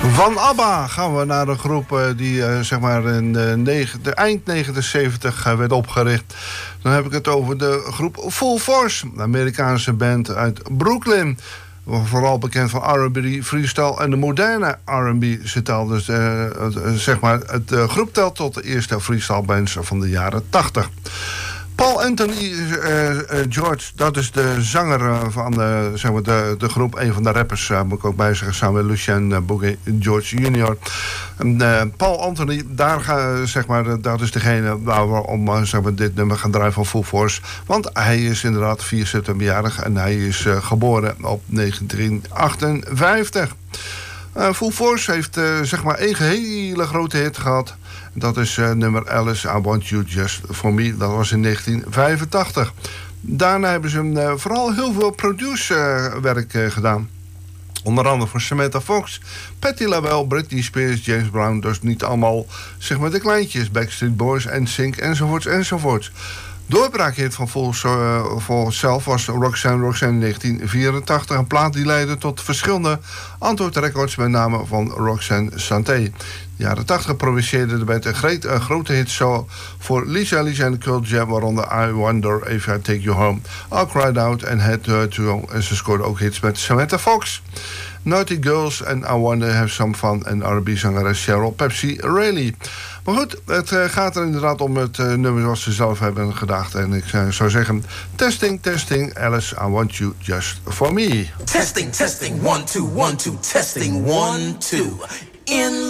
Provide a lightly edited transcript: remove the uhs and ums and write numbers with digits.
Van ABBA gaan we naar een groep die zeg maar in de eind 79 werd opgericht. Dan heb ik het over de groep Full Force, een Amerikaanse band uit Brooklyn. Vooral bekend van R&B, freestyle en de moderne R&B. Ze telt dus, zeg maar, het groep telt tot de eerste freestyle bands van de jaren 80. Paul Anthony George, dat is de zanger van zeg maar de groep. Een van de rappers, moet ik ook bij zeggen, samen met Lucien Bouguet George Jr. Paul Anthony, zeg maar, dat is degene waar we om zeg maar, dit nummer gaan draaien van Full Force. Want hij is inderdaad 4 september jarig en hij is geboren op 1958. Full Force heeft zeg maar één hele grote hit gehad. Dat is nummer Alice, I Want You Just For Me. Dat was in 1985. Daarna hebben ze vooral heel veel producewerk gedaan. Onder andere voor Samantha Fox, Patti LaBelle, Britney Spears, James Brown. Dus niet allemaal zeg maar de kleintjes. Backstreet Boys, NSYNC enzovoorts enzovoorts. Doorbraakhit van Full zelf was Roxanne in 1984. Een plaat die leidde tot verschillende Antwoord Records, met name van Roxanne Santé. In de jaren 80 produceerde de band een grote hit zo voor Lisa en Cult Jam, waaronder I Wonder If I Take You Home, I Cried Out en Head to. En ze scoorde ook hits met Samantha Fox, Naughty Girls en I Wanna Have Some Fun en R&B-zangeres Cheryl Pepsi Rayleigh. Maar goed, het gaat er inderdaad om het nummer zoals ze zelf hebben gedacht. En ik zou zeggen, testing, Alice, I Want You Just For Me. Testing, 1, 2, 1, 2, testing, 1, 2. In